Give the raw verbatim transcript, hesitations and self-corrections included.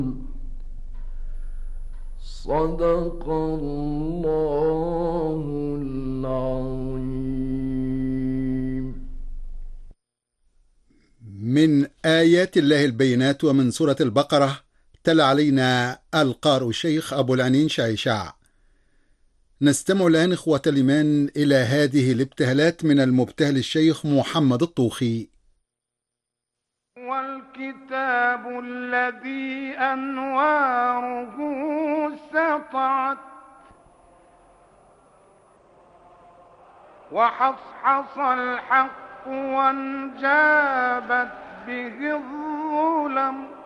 صدق الله العظيم. من آيات الله البينات ومن سورة البقرة تلا علينا القارئ الشيخ أبو العنين شعيشاع. نستمع الآن إخوة الإيمان إلى هذه الابتهالات من المبتهل الشيخ محمد الطوخي. والكتاب الذي أنواره سطعت وحصحص الحق وانجابت به الظلم،